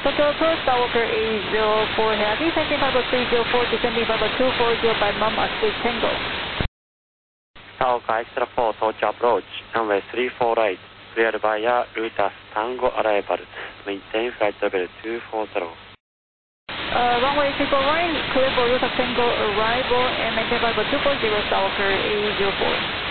Tokyo approach, Skywalker A04 Heavy, taking Papa 304, descending Papa 2405 Mom at 6 Tango. Skywalker Extra 4, Tokyo approach, runway 34 right, cleared via Lutas Tango arrival, maintain flight level 240. Runway 34 right, cleared for Lutas Tango arrival, and maintain Papa 240, Skywalker A04.